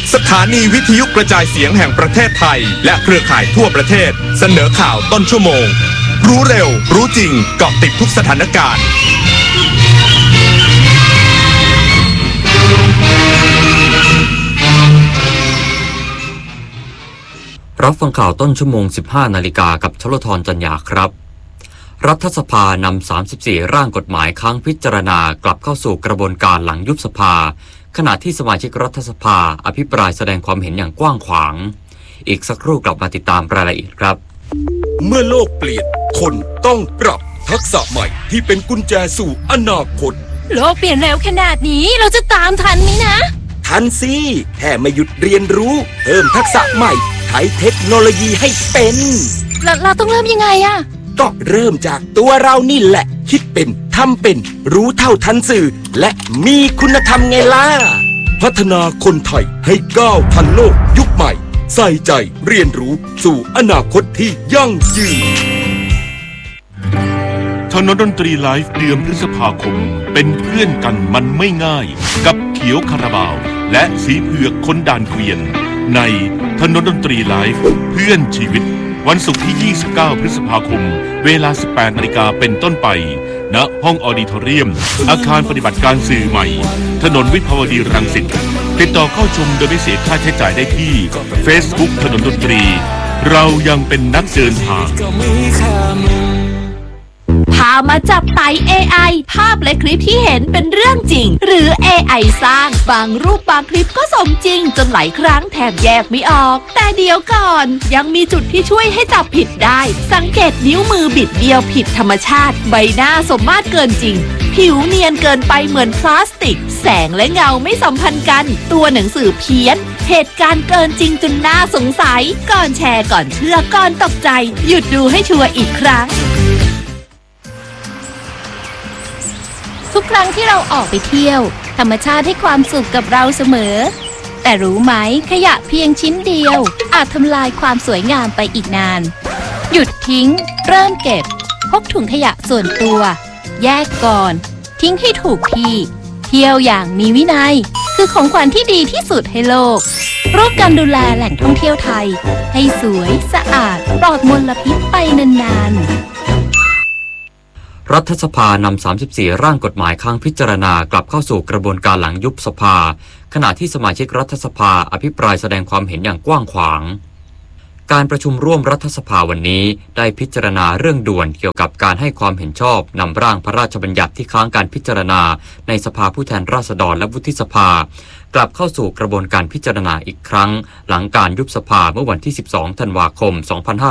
สถานีวิทยุกระจายเสียงแห่งประเทศไทยและเครือข่ายทั่วประเทศเสนอข่าวต้นชั่วโมงรู้เร็วรู้จริงเกาะติดทุกสถานการณ์รับฟังข่าวต้นชั่วโมง 15 นาฬิกากับชลธรจันยาครับรัฐสภานำ34ร่างกฎหมายค้างพิจารณากลับเข้าสู่กระบวนการหลังยุบสภาขณะที่สมาชิกรัฐสภาอภิปรายแสดงความเห็นอย่างกว้างขวางอีกสักครู่กลับมาติดตามรายละเอียดครับเมื่อโลกเปลี่ยนคนต้องปรับทักษะใหม่ที่เป็นกุญแจสู่อนาคตโลกเปลี่ยนเร็วขนาดนี้เราจะตามทันไหมนะทันสิแค่ไม่หยุดเรียนรู้เพิ่มทักษะใหม่ใช้เทคโนโลยีให้เป็นเราต้องเริ่มยังไงอะก็เริ่มจากตัวเรานี่แหละคิดเป็นทำเป็นรู้เท่าทันสื่อและมีคุณธรรมไงล่ะพัฒนาคนไทยให้ก้าวทันโลกยุคใหม่ใส่ใจเรียนรู้สู่อนาคตที่ยั่งยืนถนนดนตรีไลฟ์เดือนพฤษภาคมเป็นเพื่อนกันมันไม่ง่ายกับเขียวคาราบาวและสีเผือกคนด่านเกวียนในถนนดนตรีไลฟ์เพื่อนชีวิตวันศุกร์ที่ 29 พฤษภาคมเวลา 18 นาฬิกาเป็นต้นไปณห้องออดิทอเรียมอาคารปฏิบัติการสื่อใหม่ถนนวิภาวดีรังสิตติดต่อเข้าชมโดยไม่เสียค่าใช้จ่ายได้ที่ Facebook ถนนดนตรีเรายังเป็นนักเดินทางพามาจับไต่ AI ภาพและคลิปที่เห็นเป็นเรื่องจริงหรือ AI สร้างบางรูปบางคลิปก็สมจริงจนหลายครั้งแทบแยกไม่ออกแต่เดี๋ยวก่อนยังมีจุดที่ช่วยให้จับผิดได้สังเกตนิ้วมือบิดเบี้ยวผิดธรรมชาติใบหน้าสมมาตรเกินจริงผิวเนียนเกินไปเหมือนพลาสติกแสงและเงาไม่สัมพันธ์กันตัวหนังสือเพี้ยนเหตุการณ์เกินจริงจนน่าสงสัยก่อนแชร์ก่อนเชื่อก่อนตกใจหยุดดูให้ชัวร์อีกครั้งทุกครั้งที่เราออกไปเที่ยวธรรมชาติให้ความสุขกับเราเสมอแต่รู้ไหมขยะเพียงชิ้นเดียวอาจทำลายความสวยงามไปอีกนานหยุดทิ้งเริ่มเก็บพกถุงขยะส่วนตัวแยกก่อนทิ้งให้ถูกที่เที่ยวอย่างมีวินัยคือของขวัญที่ดีที่สุดให้โลกร่วมกันดูแลแหล่งท่องเที่ยวไทยให้สวยสะอาดปลอดมลพิษไปนานๆรัฐสภานำ34ร่างกฎหมายค้างพิจารณากลับเข้าสู่กระบวนการหลังยุบสภาขณะที่สมาชิกรัฐสภาอภิปรายแสดงความเห็นอย่างกว้างขวางการประชุมร่วมรัฐสภาวันนี้ได้พิจารณาเรื่องด่วนเกี่ยวกับการให้ความเห็นชอบนำร่างพระราชบัญญัติที่ค้างการพิจารณาในสภาผู้แทนราษฎรและวุฒิสภากลับเข้าสู่กระบวนการพิจารณาอีกครั้งหลังการยุบสภาเมื่อวันที่12 ธันวาคม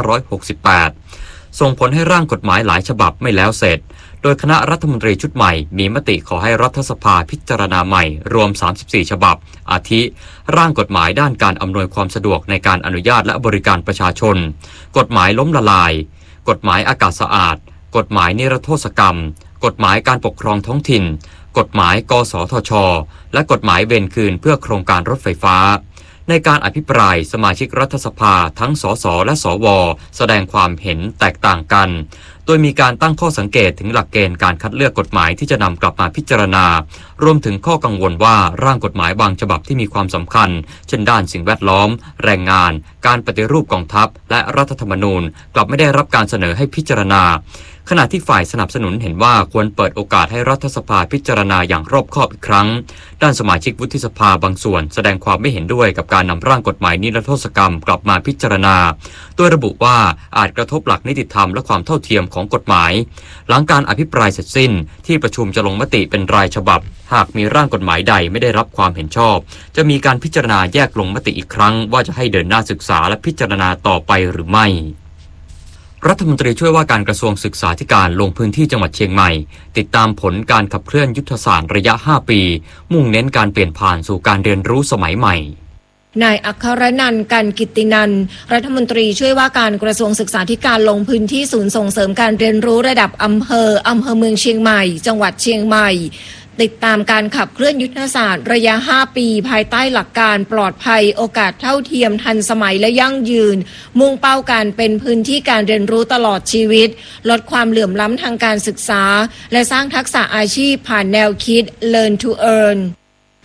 2568ส่งผลให้ร่างกฎหมายหลายฉบับไม่แล้วเสร็จโดยคณะรัฐมนตรีชุดใหม่มีมติขอให้รัฐสภาพิจารณาใหม่รวม34ฉบับอาทิร่างกฎหมายด้านการอำนวยความสะดวกในการอนุญาตและบริการประชาชนกฎหมายล้มละลายกฎหมายอากาศสะอาดกฎหมายนิรโทษกรรมกฎหมายการปกครองท้องถิ่นกฎหมายกสทช.และกฎหมายเวรคืนเพื่อโครงการรถไฟฟ้าในการอภิปรายสมาชิกรัฐสภาทั้งสสและสวแสดงความเห็นแตกต่างกันโดยมีการตั้งข้อสังเกตถึงหลักเกณฑ์การคัดเลือกกฎหมายที่จะนำกลับมาพิจารณารวมถึงข้อกังวลว่าร่างกฎหมายบางฉบับที่มีความสำคัญเช่นด้านสิ่งแวดล้อมแรงงานการปฏิรูปกองทัพและรัฐธรรมนูญกลับไม่ได้รับการเสนอให้พิจารณาขณะที่ฝ่ายสนับสนุนเห็นว่าควรเปิดโอกาสให้รัฐสภาพิจารณาอย่างรอบคอบอีกครั้งด้านสมาชิกวุฒิสภาบางส่วนแสดงความไม่เห็นด้วยกับการนำร่างกฎหมายนิรโทษกรรมกลับมาพิจารณาโดยระบุว่าอาจกระทบหลักนิติธรรมและความเท่าเทียมของกฎหมายหลังการอภิปรายเสร็จสิ้นที่ประชุมจะลงมติเป็นรายฉบับหากมีร่างกฎหมายใดไม่ได้รับความเห็นชอบจะมีการพิจารณาแยกลงมติอีกครั้งว่าจะให้เดินหน้าศึกษาและพิจารณาต่อไปหรือไม่รัฐมนตรีช่วยว่าการกระทรวงศึกษาธิการลงพื้นที่จังหวัดเชียงใหม่ติดตามผลการขับเคลื่อนยุทธศาสตร์ระยะ 5 ปีมุ่งเน้นการเปลี่ยนผ่านสู่การเรียนรู้สมัยใหม่นายอัครนันท์ กันกิตตินันท์รัฐมนตรีช่วยว่าการกระทรวงศึกษาธิการลงพื้นที่ศูนย์ส่งเสริมการเรียนรู้ระดับอำเภอเมืองเชียงใหม่จังหวัดเชียงใหม่ติดตามการขับเคลื่อนยุทธศาสตร์ระยะ 5 ปีภายใต้หลักการปลอดภัยโอกาสเท่าเทียมทันสมัยและยั่งยืนมุ่งเป้าการเป็นพื้นที่การเรียนรู้ตลอดชีวิตลดความเหลื่อมล้ำทางการศึกษาและสร้างทักษะอาชีพผ่านแนวคิด Learn to Earn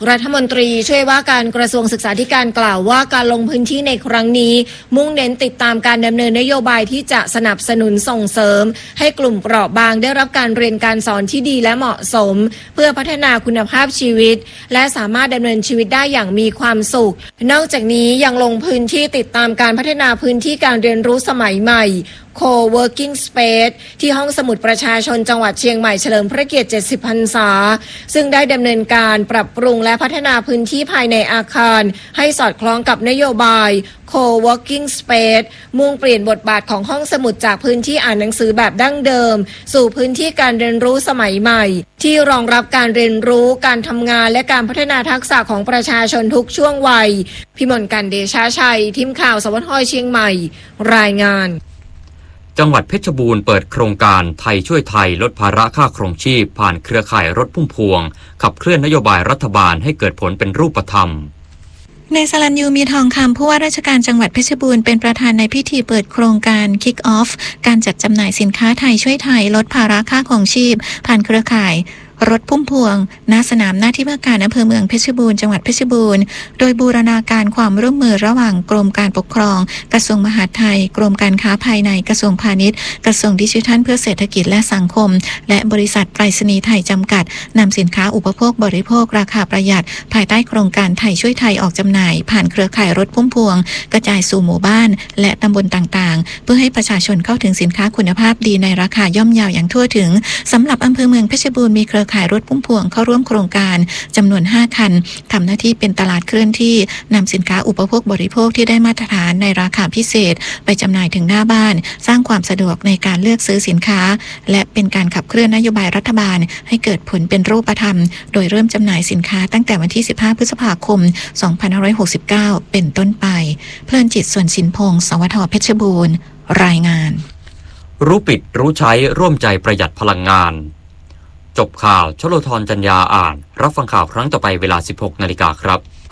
รัฐมนตรีช่วยว่าการกระทรวงศึกษาธิการกล่าวว่าการลงพื้นที่ในครั้งนี้มุ่งเน้นติดตามการดำเนินนโยบายที่จะสนับสนุนส่งเสริมให้กลุ่มเปราะบางได้รับการเรียนการสอนที่ดีและเหมาะสมเพื่อพัฒนาคุณภาพชีวิตและสามารถดำเนินชีวิตได้อย่างมีความสุขนอกจากนี้ยังลงพื้นที่ติดตามการพัฒนาพื้นที่การเรียนรู้สมัยใหม่Co-working Space ที่ห้องสมุดประชาชนจังหวัดเชียงใหม่เฉลิมพระเกียรติ 70 พรรษาซึ่งได้ดำเนินการปรับปรุงและพัฒนาพื้นที่ภายในอาคารให้สอดคล้องกับนโยบาย Co-working Space มุ่งเปลี่ยนบทบาทของห้องสมุดจากพื้นที่อ่านหนังสือแบบดั้งเดิมสู่พื้นที่การเรียนรู้สมัยใหม่ที่รองรับการเรียนรู้การทำงานและการพัฒนาทักษะของประชาชนทุกช่วงวัยพิมลกันเดชาชัยทีมข่าวสวทเชียงใหม่รายงานจังหวัดเพชรบูรณ์เปิดโครงการไทยช่วยไทยลดภาระค่าครองชีพผ่านเครือข่ายรถพุ่มพวงขับเคลื่อนนโยบายรัฐบาลให้เกิดผลเป็นรูปธรรมนายสรัญยูมีทองคำผู้ว่าราชการจังหวัดเพชรบูรณ์เป็นประธานในพิธีเปิดโครงการ Kick Off การจัดจำหน่ายสินค้าไทยช่วยไทยลดภาระค่าครองชีพผ่านเครือข่ายรถพุ่มพวงณสนามหน้าที่ว่าการอำเภอเมืองเพชรบูรณ์จังหวัดเพชรบูรณ์โดยบูรณาการความร่วมมือระหว่างกรมการปกครองกระทรวงมหาดไทยกรมการค้าภายในกระทรวงพาณิชย์กระทรวงดิจิทัลเพื่อเศรษฐกิจและสังคมและบริษัทไปรษณีย์ไทยจำกัดนำสินค้าอุปโภคบริโภคราคาประหยัดภายใต้โครงการไทยช่วยไทยออกจำหน่ายผ่านเครือข่ายรถพุ่มพวงกระจายสู่หมู่บ้านและตำบลต่างๆเพื่อให้ประชาชนเข้าถึงสินค้าคุณภาพดีในราคาย่อมเยาอย่างทั่วถึงสำหรับอำเภอเมืองเพชรบูรณ์มีเครือข่ายรถพุ่มพวงเข้าร่วมโครงการจำนวน5คันทำหน้าที่เป็นตลาดเคลื่อนที่นำสินค้าอุปโภคบริโภคที่ได้มาตรฐานในราคาพิเศษไปจำหน่ายถึงหน้าบ้านสร้างความสะดวกในการเลือกซื้อสินค้าและเป็นการขับเคลื่อนนโยบายรัฐบาลให้เกิดผลเป็นรูปธรรมโดยเริ่มจำหน่ายสินค้าตั้งแต่วันที่15พฤษภาคม2569เป็นต้นไปเพลินจิตส่วนสินพงศ์สวทเพชรบูรณ์รายงานรู้ปิดรู้ใช้ร่วมใจประหยัดพลังงานจบข่าวชโลธรจัญญาอ่านรับฟังข่าวครั้งต่อไปเวลา 16 นาฬิกาครับ